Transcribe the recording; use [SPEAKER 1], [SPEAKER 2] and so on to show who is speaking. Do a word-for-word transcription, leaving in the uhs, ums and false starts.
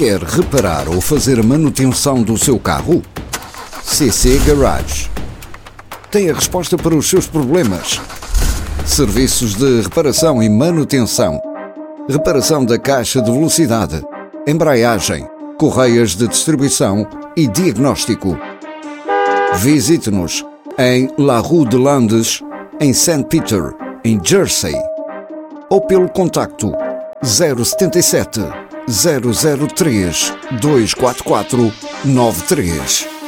[SPEAKER 1] Quer reparar ou fazer a manutenção do seu carro? C C Garage tem a resposta para os seus problemas. Serviços de reparação e manutenção. Reparação da caixa de velocidade, embreagem, correias de distribuição e diagnóstico. Visite-nos em La Rue de Landes, em Saint Peter, em Jersey. Ou pelo contacto zero sete sete, zero zero três, dois quatro quatro, nove três.